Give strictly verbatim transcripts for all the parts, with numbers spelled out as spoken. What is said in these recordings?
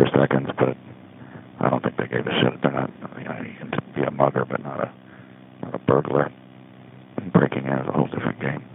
for seconds, but I don't think they gave a shit. They're not, you know, you can be a mugger, but not a, not a burglar. And breaking in is a whole different game.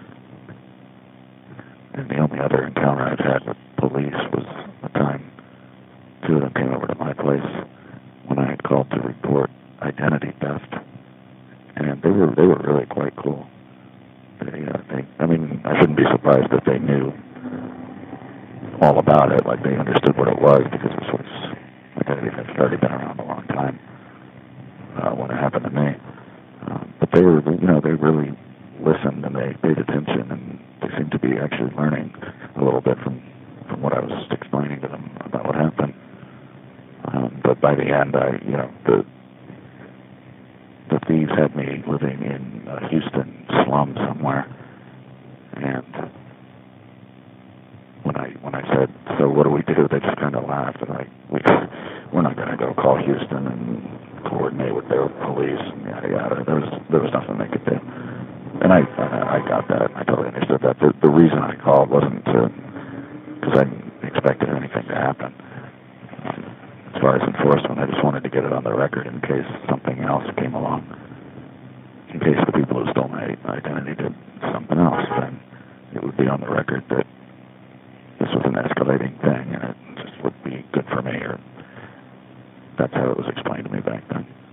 And the only other encounter I've had with police was the time two of them came over to my place when I had called to report identity theft. And they were they were really quite cool. They, uh, they, I mean, I shouldn't be surprised if they knew all about it, like they understood what it was, because this was identity theft had already been around a long time uh, when it happened to me. Uh, but they were, you know, they really listened and they paid attention, and they seemed to be actually learning a little bit from, from what I was explaining to them about what happened. Um, but by the end, I, you know, the the thieves had me living in a Houston slum somewhere, and when I when I said, "So what do we do?" they just kind of laughed, and like, we, we're not going to go call Houston and coordinate with their police and yada yada. There was there was nothing they could do. And I, I, I got that. I totally understood that. The, the reason I called wasn't to, because I didn't expect anything to happen. Um, as far as enforcement, I just wanted to get it on the record in case something else came along. In case the people who stole my identity did something else, then it would be on the record that this was an escalating thing, and it just would be good for me. Or that's how it was explained to me back then.